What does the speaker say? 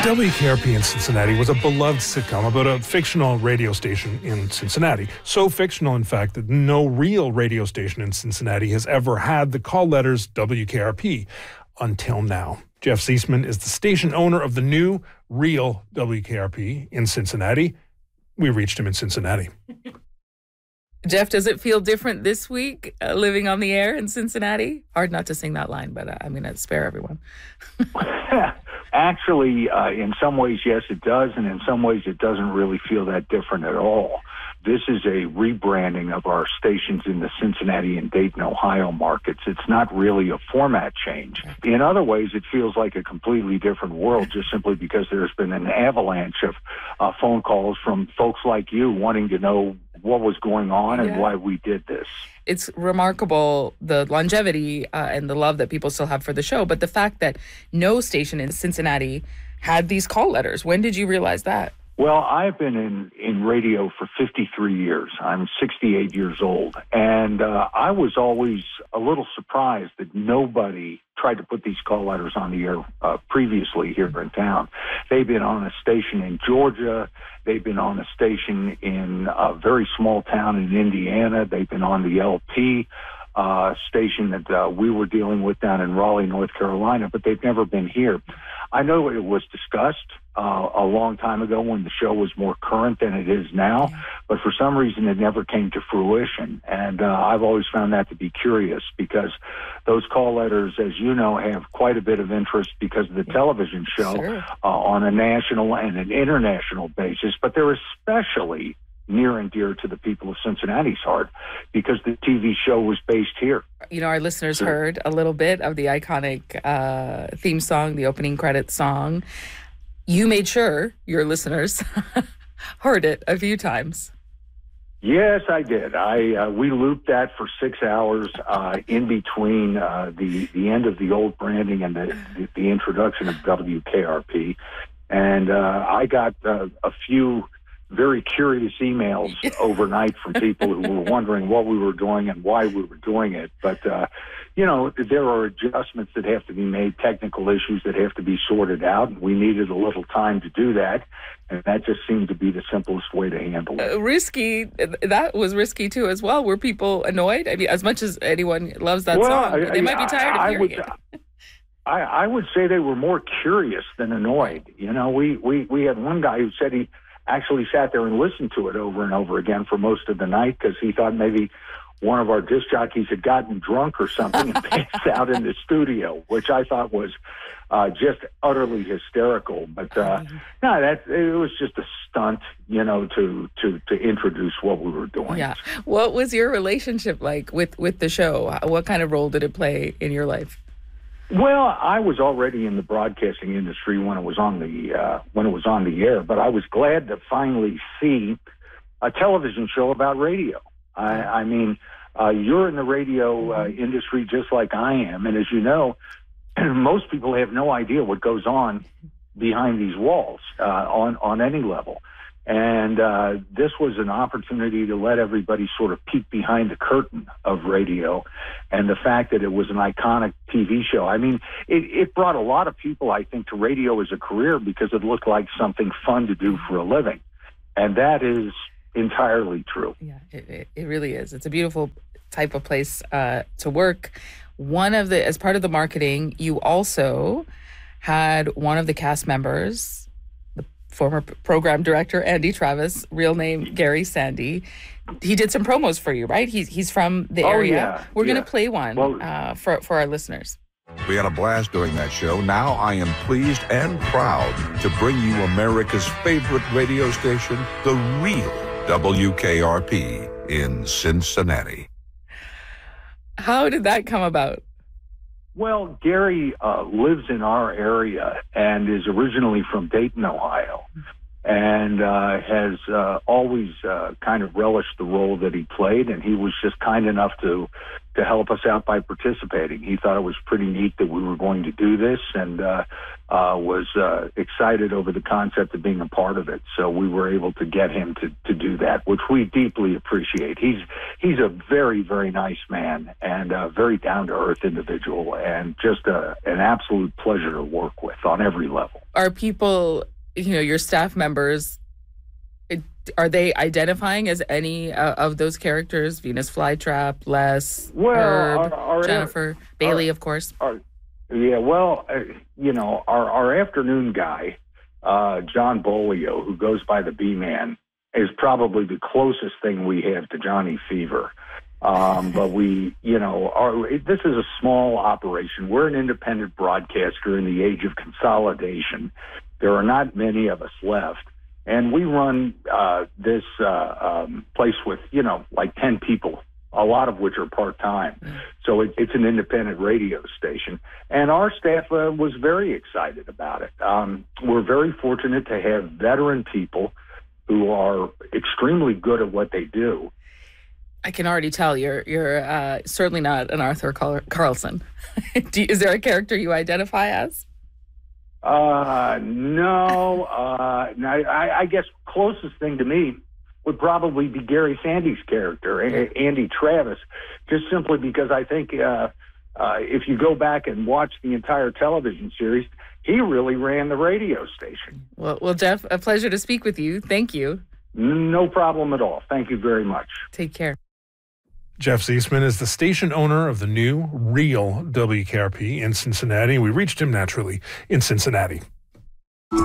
WKRP in Cincinnati was a beloved sitcom about a fictional radio station in Cincinnati. So fictional, in fact, that no real radio station in Cincinnati has ever had the call letters WKRP until now. Jeff Ziesman is the station owner of the new, real WKRP in Cincinnati. We reached him in Cincinnati. Jeff, does it feel different this week, living on the air in Cincinnati? Hard not to sing that line, but I'm going to spare everyone. Actually, in some ways, yes, it does, and in some ways, it doesn't really feel that different at all. This is a rebranding of our stations in the Cincinnati and Dayton, Ohio markets. It's not really a format change. In other ways, it feels like a completely different world just simply because there's been an avalanche of phone calls from folks like you wanting to know what was going on and why we did this. It's remarkable, the longevity and the love that people still have for the show, but the fact that no station in Cincinnati had these call letters. When did you realize that? Well, I've been in radio for 53 years. I'm 68 years old. And I was always a little surprised that nobody tried to put these call letters on the air previously here in town. They've been on a station in Georgia. They've been on a station in a very small town in Indiana. They've been on the LP station that we were dealing with down in Raleigh, North Carolina, but they've never been here. I know it was discussed a long time ago when the show was more current than it is now, but for some reason it never came to fruition. And I've always found that to be curious because those call letters, as you know, have quite a bit of interest because of the television show on a national and an international basis, but they're especially near and dear to the people of Cincinnati's heart because the TV show was based here. You know, our listeners heard a little bit of the iconic theme song, the opening credits song. You made sure your listeners heard it a few times. Yes, I did. We looped that for 6 hours in between the end of the old branding and the introduction of WKRP. And I got a few very curious emails overnight from people who were wondering what we were doing and why we were doing it. But, you know, there are adjustments that have to be made, technical issues that have to be sorted out. We needed a little time to do that. And that just seemed to be the simplest way to handle it. Risky. That was risky, too, as well. Were people annoyed? I mean, as much as anyone loves that song, they might be tired of hearing it. I would say they were more curious than annoyed. You know, we had one guy who said he actually sat there and listened to it over and over again for most of the night because he thought maybe one of our disc jockeys had gotten drunk or something and passed out in the studio, which I thought was just utterly hysterical. But no, it was just a stunt, you know, to introduce what we were doing. Yeah. What was your relationship like with the show? What kind of role did it play in your life? Well, I was already in the broadcasting industry when it was on the air, but I was glad to finally see a television show about radio. I mean, you're in the radio industry just like I am, and as you know, most people have no idea what goes on behind these walls on any level. And this was an opportunity to let everybody sort of peek behind the curtain of radio and the fact that it was an iconic TV show. I mean, it brought a lot of people, I think, to radio as a career because it looked like something fun to do for a living. And that is entirely true. Yeah, it really is. It's a beautiful type of place to work. As part of the marketing, you also had one of the cast members, former program director Andy Travis, real name Gary Sandy. He did some promos for you, right? He's from the area. Yeah, We're going to play one for our listeners. We had a blast doing that show. Now I am pleased and proud to bring you America's favorite radio station, the real WKRP in Cincinnati. How did that come about? Well, Gary lives in our area and is originally from Dayton, Ohio, and has always kind of relished the role that he played, and he was just kind enough to help us out by participating. He thought it was pretty neat that we were going to do this, and was excited over the concept of being a part of it. So we were able to get him to do that, which we deeply appreciate. He's a very, very nice man and a very down-to-earth individual, and just an absolute pleasure to work with on every level. Are people, your staff members, are they identifying as any of those characters? Venus Flytrap, Les, Herb, Jennifer, Bailey, of course. Our afternoon guy, John Bolio, who goes by the B-Man, is probably the closest thing we have to Johnny Fever. But this is a small operation. We're an independent broadcaster in the age of consolidation. There are not many of us left. And we run this place with, like 10 people, a lot of which are part-time. So it's an independent radio station. And our staff was very excited about it. We're very fortunate to have veteran people who are extremely good at what they do. I can already tell you're certainly not an Arthur Carlson. Is there a character you identify as? No. I guess closest thing to me would probably be Gary Sandy's character, Andy Travis, just simply because I think if you go back and watch the entire television series, he really ran the radio station. Well, Jeff, a pleasure to speak with you. Thank you. No problem at all. Thank you very much. Take care. Jeff Ziesman is the station owner of the new, real WKRP in Cincinnati. We reached him naturally in Cincinnati.